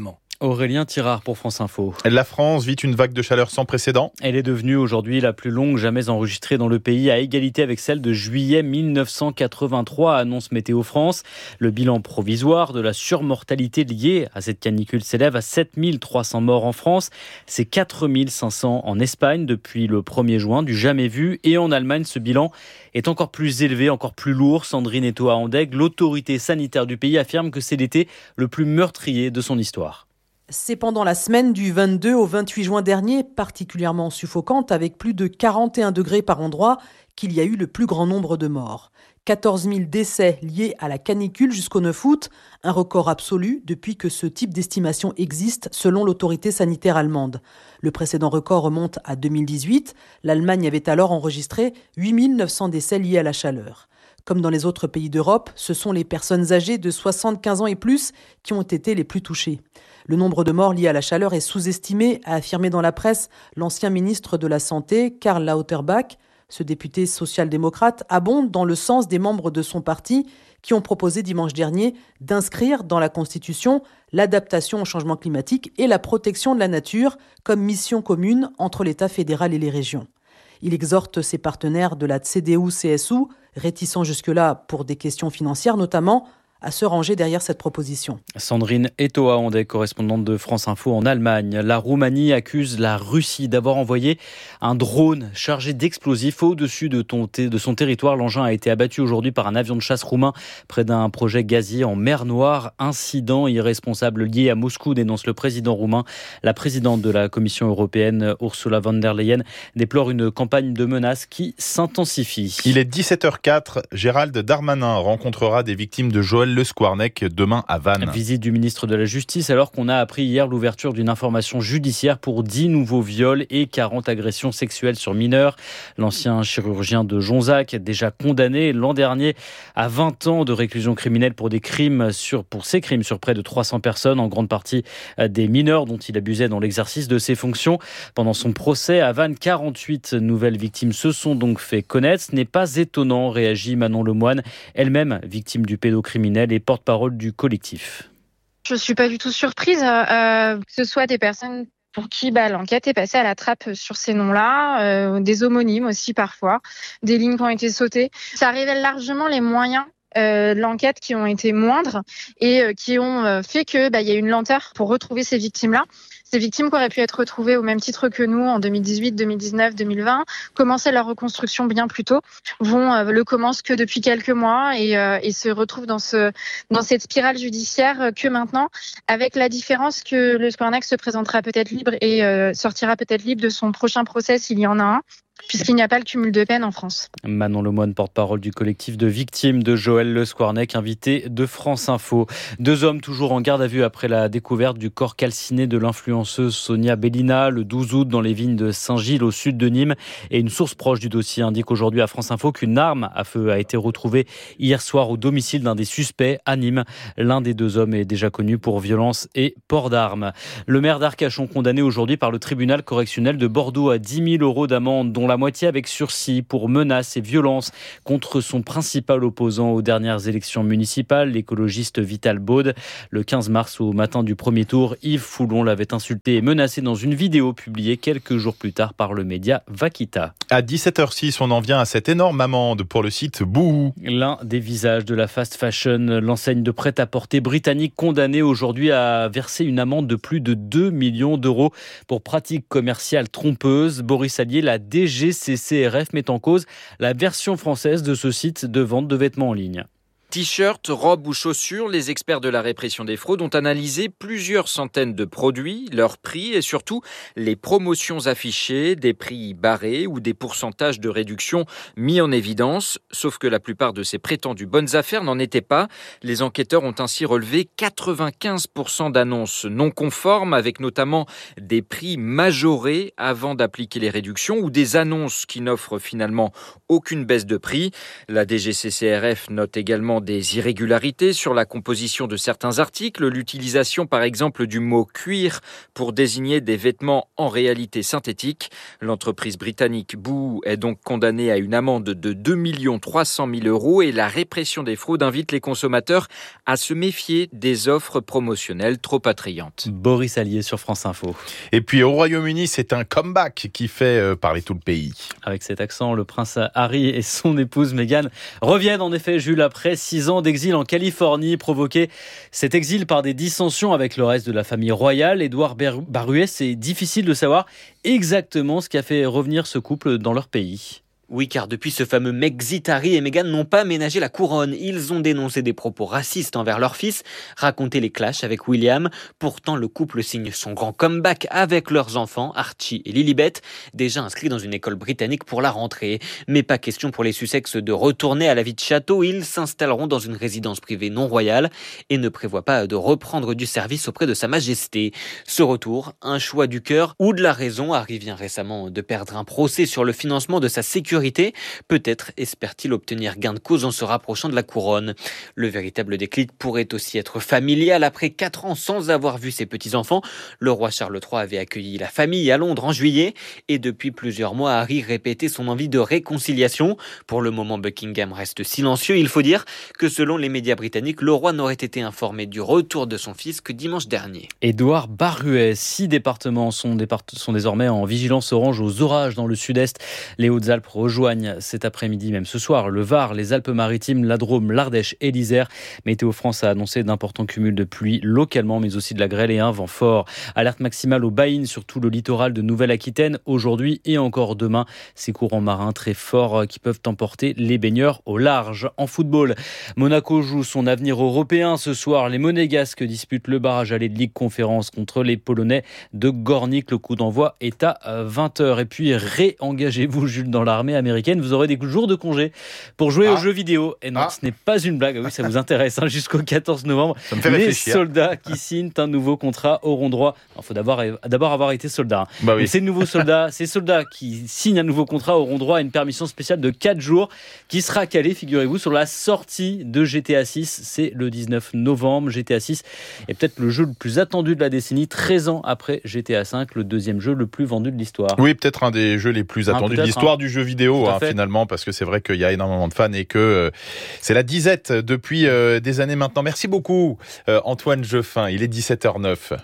Aurélien Tirard pour France Info. La France vit une vague de chaleur sans précédent. Elle est devenue aujourd'hui la plus longue jamais enregistrée dans le pays, à égalité avec celle de juillet mille neuf cent quatre-vingt-trois, annonce Météo France. Le bilan provisoire de la surmortalité liée à cette canicule s'élève à sept mille trois cents morts en France. C'est quatre mille cinq cents en Espagne depuis le premier juin, du jamais vu. Et en Allemagne, ce bilan est encore plus élevé, encore plus lourd. Sandrine Etoa-Andegg, l'autorité sanitaire du pays, affirme que c'est l'été le plus meurtrier de son histoire. C'est pendant la semaine du vingt-deux au vingt-huit juin dernier, particulièrement suffocante, avec plus de quarante et un degrés par endroit, qu'il y a eu le plus grand nombre de morts. quatorze mille décès liés à la canicule jusqu'au neuf août, un record absolu depuis que ce type d'estimation existe selon l'autorité sanitaire allemande. Le précédent record remonte à deux mille dix-huit. L'Allemagne avait alors enregistré huit mille neuf cents décès liés à la chaleur. Comme dans les autres pays d'Europe, ce sont les personnes âgées de soixante-quinze ans et plus qui ont été les plus touchées. Le nombre de morts liés à la chaleur est sous-estimé, a affirmé dans la presse l'ancien ministre de la Santé, Karl Lauterbach. Ce député social-démocrate abonde dans le sens des membres de son parti qui ont proposé dimanche dernier d'inscrire dans la Constitution l'adaptation au changement climatique et la protection de la nature comme mission commune entre l'État fédéral et les régions. Il exhorte ses partenaires de la C D U C S U, réticents jusque-là pour des questions financières notamment, à se ranger derrière cette proposition. Sandrine Etoa-Andegg, correspondante de France Info en Allemagne. La Roumanie accuse la Russie d'avoir envoyé un drone chargé d'explosifs au-dessus de, ton t- de son territoire. L'engin a été abattu aujourd'hui par un avion de chasse roumain près d'un projet gazier en mer Noire. Incident irresponsable lié à Moscou, dénonce le président roumain. La présidente de la Commission européenne, Ursula von der Leyen, déplore une campagne de menaces qui s'intensifie. Il est dix-sept heures quatre. Gérald Darmanin rencontrera des victimes de Joël Le Squarnec demain à Vannes. Visite du ministre de la Justice alors qu'on a appris hier l'ouverture d'une information judiciaire pour dix nouveaux viols et quarante agressions sexuelles sur mineurs. L'ancien chirurgien de Jonzac, déjà condamné l'an dernier à vingt ans de réclusion criminelle pour des crimes sur, pour ses crimes sur près de trois cents personnes, en grande partie des mineurs dont il abusait dans l'exercice de ses fonctions. Pendant son procès à Vannes, quarante-huit nouvelles victimes se sont donc fait connaître. Ce n'est pas étonnant, réagit Manon Lemoine, elle-même victime du pédocriminel et porte-parole du collectif. Je ne suis pas du tout surprise euh, que ce soit des personnes pour qui bah, l'enquête est passée à la trappe sur ces noms-là, euh, des homonymes aussi parfois, des lignes qui ont été sautées. Ça révèle largement les moyens euh, de l'enquête qui ont été moindres et euh, qui ont euh, fait que bah, y a une lenteur pour retrouver ces victimes-là. Ces victimes qui auraient pu être retrouvées au même titre que nous en deux mille dix-huit, deux mille dix-neuf, deux mille vingt, commençaient leur reconstruction bien plus tôt, vont euh, le commencent que depuis quelques mois et, euh, et se retrouvent dans ce dans cette spirale judiciaire que maintenant, avec la différence que le Squarnec se présentera peut-être libre et euh, sortira peut-être libre de son prochain procès s'il y en a un, puisqu'il n'y a pas le cumul de peine en France. Manon Lemoine, porte-parole du collectif de victimes de Joël Le Squarnec, invité de France Info. Deux hommes toujours en garde à vue après la découverte du corps calciné de l'influenceuse Sonia Bellina le douze août dans les vignes de Saint-Gilles au sud de Nîmes. Et une source proche du dossier indique aujourd'hui à France Info qu'une arme à feu a été retrouvée hier soir au domicile d'un des suspects à Nîmes. L'un des deux hommes est déjà connu pour violence et port d'armes. Le maire d'Arcachon condamné aujourd'hui par le tribunal correctionnel de Bordeaux à dix mille euros d'amende, dont la moitié avec sursis pour menaces et violences contre son principal opposant aux dernières élections municipales, l'écologiste Vital Baude. Le quinze mars, au matin du premier tour, Yves Foulon l'avait insulté et menacé dans une vidéo publiée quelques jours plus tard par le média Vaquita. À dix-sept heures six, on en vient à cette énorme amende pour le site Boohoo. L'un des visages de la fast fashion, l'enseigne de prêt-à-porter britannique condamnée aujourd'hui à verser une amende de plus de deux millions d'euros pour pratiques commerciales trompeuses. Boris Allier, la D G C C R F, met en cause la version française de ce site de vente de vêtements en ligne. T-shirts, robes ou chaussures, les experts de la répression des fraudes ont analysé plusieurs centaines de produits, leurs prix et surtout les promotions affichées, des prix barrés ou des pourcentages de réduction mis en évidence. Sauf que la plupart de ces prétendues bonnes affaires n'en étaient pas. Les enquêteurs ont ainsi relevé quatre-vingt-quinze pour cent d'annonces non conformes, avec notamment des prix majorés avant d'appliquer les réductions ou des annonces qui n'offrent finalement aucune baisse de prix. La D G C C R F note également des irrégularités sur la composition de certains articles, l'utilisation par exemple du mot cuir pour désigner des vêtements en réalité synthétiques. L'entreprise britannique Boo est donc condamnée à une amende de deux millions trois cent mille euros et la répression des fraudes invite les consommateurs à se méfier des offres promotionnelles trop attrayantes. Boris Allier sur France Info. Et puis au Royaume-Uni, c'est un comeback qui fait euh, parler tout le pays. Avec cet accent, le prince Harry et son épouse Meghan reviennent en effet, Jules, après six ans d'exil en Californie, provoqué cet exil par des dissensions avec le reste de la famille royale. Édouard Baruet, c'est difficile de savoir exactement ce qui a fait revenir ce couple dans leur pays. Oui, car depuis ce fameux Mexit, Harry et Meghan n'ont pas ménagé la couronne. Ils ont dénoncé des propos racistes envers leur fils, raconté les clashs avec William. Pourtant, le couple signe son grand comeback avec leurs enfants, Archie et Lilibet, déjà inscrits dans une école britannique pour la rentrée. Mais pas question pour les Sussex de retourner à la vie de château. Ils s'installeront dans une résidence privée non royale et ne prévoient pas de reprendre du service auprès de Sa Majesté. Ce retour, un choix du cœur ou de la raison. Harry vient récemment de perdre un procès sur le financement de sa sécurité. Peut-être espère-t-il obtenir gain de cause en se rapprochant de la couronne. Le véritable déclic pourrait aussi être familial. Après quatre ans sans avoir vu ses petits-enfants, le roi Charles trois avait accueilli la famille à Londres en juillet et depuis plusieurs mois, Harry répétait son envie de réconciliation. Pour le moment, Buckingham reste silencieux. Il faut dire que selon les médias britanniques, le roi n'aurait été informé du retour de son fils que dimanche dernier. Édouard Baruet, six départements sont, départ- sont désormais en vigilance orange aux orages dans le sud-est. Les Hautes-Alpes rejoignent cet après-midi, même ce soir, le Var, les Alpes-Maritimes, la Drôme, l'Ardèche et l'Isère. Météo France a annoncé d'importants cumuls de pluie localement, mais aussi de la grêle et un vent fort. Alerte maximale au Baïn, sur tout le littoral de Nouvelle-Aquitaine, aujourd'hui et encore demain. Ces courants marins très forts qui peuvent emporter les baigneurs au large. En football, Monaco joue son avenir européen ce soir. Les Monégasques disputent le barrage aller de Ligue Conférence contre les Polonais de Gornik. Le coup d'envoi est à vingt heures. Et puis, réengagez-vous, Jules, dans l'armée américaine. Vous aurez des jours de congé pour jouer ah. aux jeux vidéo. Et non, ah. ce n'est pas une blague. Oui, ça vous intéresse. Hein, jusqu'au quatorze novembre, ça me fait les réfléchir. Soldats qui signent un nouveau contrat auront droit. Il faut d'abord, d'abord avoir été soldat. Hein. Bah oui. Ces nouveaux soldats, ces soldats qui signent un nouveau contrat auront droit à une permission spéciale de quatre jours qui sera calée, figurez-vous, sur la sortie de G T A six. C'est le dix-neuf novembre. G T A six est peut-être le jeu le plus attendu de la décennie, treize ans après G T A cinq, le deuxième jeu le plus vendu de l'histoire. Oui, peut-être un des jeux les plus attendus ah, de l'histoire hein. du jeu vidéo, hein, finalement, parce que c'est vrai qu'il y a énormément de fans et que euh, c'est la disette depuis euh, des années maintenant. Merci beaucoup, euh, Antoine Jeffin. Il est dix-sept heures neuf.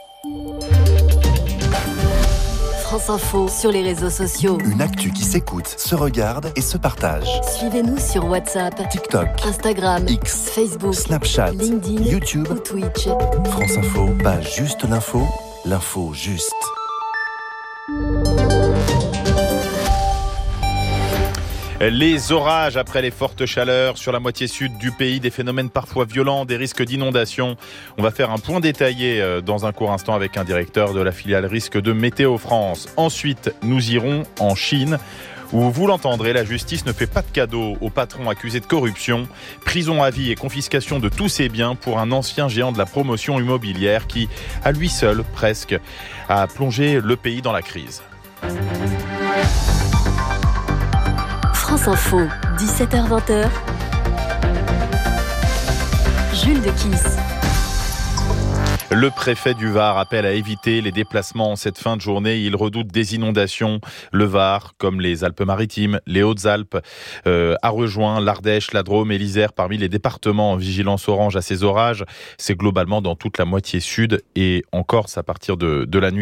France Info sur les réseaux sociaux. Une actu qui s'écoute, se regarde et se partage. Suivez-nous sur WhatsApp, TikTok, Instagram, X, Facebook, Snapchat, LinkedIn, YouTube ou Twitch. France Info, pas juste l'info, l'info juste. Les orages après les fortes chaleurs sur la moitié sud du pays, des phénomènes parfois violents, des risques d'inondation. On va faire un point détaillé dans un court instant avec un directeur de la filiale risque de Météo France. Ensuite, nous irons en Chine où, vous l'entendrez, la justice ne fait pas de cadeau au patron accusé de corruption. Prison à vie et confiscation de tous ses biens pour un ancien géant de la promotion immobilière qui, à lui seul, presque, a plongé le pays dans la crise. France Info, dix-sept heures vingt. Jules Dequisse. Le préfet du Var appelle à éviter les déplacements en cette fin de journée. Il redoute des inondations. Le Var, comme les Alpes-Maritimes, les Hautes-Alpes, euh, a rejoint l'Ardèche, la Drôme et l'Isère parmi les départements en vigilance orange à ces orages. C'est globalement dans toute la moitié sud et en Corse à partir de, de la nuit.